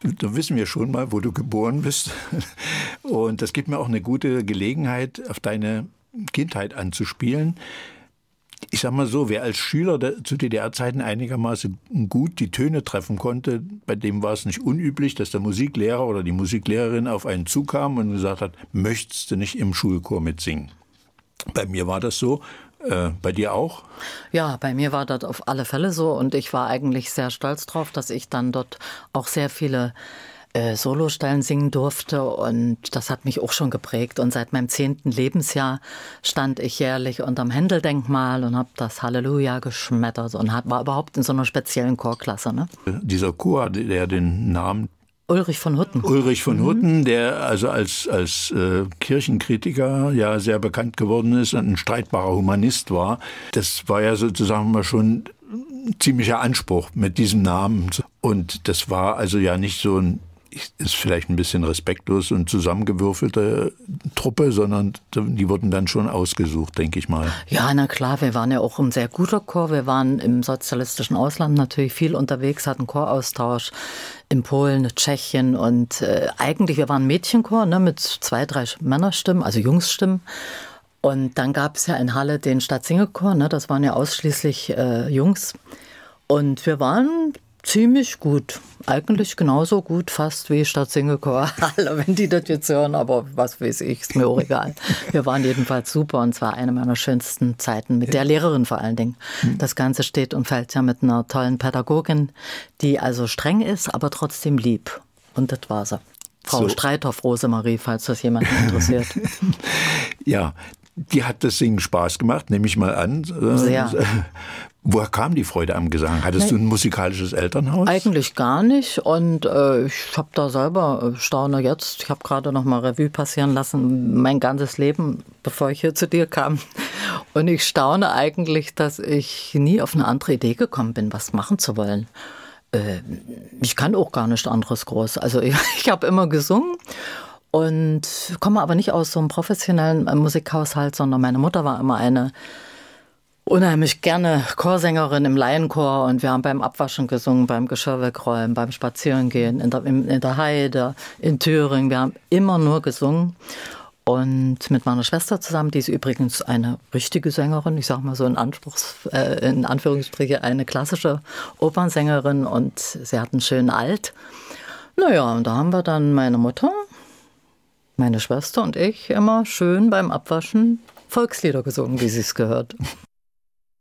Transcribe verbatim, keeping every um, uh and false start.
da wissen wir schon mal, wo du geboren bist. Und das gibt mir auch eine gute Gelegenheit, auf deine Kindheit anzuspielen. Ich sag mal so, wer als Schüler der, zu D D R-Zeiten einigermaßen gut die Töne treffen konnte, bei dem war es nicht unüblich, dass der Musiklehrer oder die Musiklehrerin auf einen zukam und gesagt hat, möchtest du nicht im Schulchor mitsingen? Bei mir war das so. Äh, bei dir auch? Ja, bei mir war das auf alle Fälle so und ich war eigentlich sehr stolz drauf, dass ich dann dort auch sehr viele äh, Solostellen singen durfte und das hat mich auch schon geprägt und seit meinem zehnten Lebensjahr stand ich jährlich unterm Händel-Denkmal und habe das Halleluja geschmettert und war überhaupt in so einer speziellen Chorklasse. Ne? Dieser Chor, der den Namen Ulrich von Hutten. Ulrich von Hutten, der also als, als äh, Kirchenkritiker ja sehr bekannt geworden ist und ein streitbarer Humanist war. Das war ja sozusagen mal schon ein ziemlicher Anspruch mit diesem Namen. Und das war also ja nicht so ein, ist vielleicht ein bisschen respektlos und zusammengewürfelte Truppe, sondern die wurden dann schon ausgesucht, denke ich mal. Ja, na klar, wir waren ja auch ein sehr guter Chor. Wir waren im sozialistischen Ausland natürlich viel unterwegs, hatten Choraustausch in Polen, Tschechien und äh, eigentlich, wir waren ein Mädchenchor, ne, mit zwei, drei Männerstimmen, also Jungsstimmen. Und dann gab es ja in Halle den Stadtsingerchor, ne, das waren ja ausschließlich äh, Jungs. Und wir waren ziemlich gut. Eigentlich genauso gut fast wie Stadtsingerchor. Alle, wenn die das jetzt hören, aber was weiß ich, ist mir auch egal. Wir waren jedenfalls super und zwar eine meiner schönsten Zeiten mit der Lehrerin vor allen Dingen. Das Ganze steht und fällt ja mit einer tollen Pädagogin, die also streng ist, aber trotzdem lieb. Und das war sie. Frau so. Streithoff, Rosemarie, falls das jemanden interessiert. Ja, die hat das Singen Spaß gemacht, nehme ich mal an. Sehr. Woher kam die Freude am Gesang? Hattest Nein. du ein musikalisches Elternhaus? Eigentlich gar nicht und äh, ich habe da selber, äh, staune jetzt, ich habe gerade noch mal Revue passieren lassen, mein ganzes Leben, bevor ich hier zu dir kam. Und ich staune eigentlich, dass ich nie auf eine andere Idee gekommen bin, was machen zu wollen. Äh, ich kann auch gar nichts anderes groß. Also ich, ich habe immer gesungen. Und komme aber nicht aus so einem professionellen Musikhaushalt, sondern meine Mutter war immer eine unheimlich gerne Chorsängerin im Laienchor und wir haben beim Abwaschen gesungen, beim Geschirr wegräumen, beim Spazierengehen, in der, in der Heide, in Thüringen. Wir haben immer nur gesungen und mit meiner Schwester zusammen, die ist übrigens eine richtige Sängerin, ich sag mal so in, Anspruchs, äh, in Anführungsstriche eine klassische Opernsängerin und sie hat einen schönen Alt. Naja, und da haben wir dann meine Mutter, meine Schwester und ich immer schön beim Abwaschen Volkslieder gesungen, wie sie es gehört.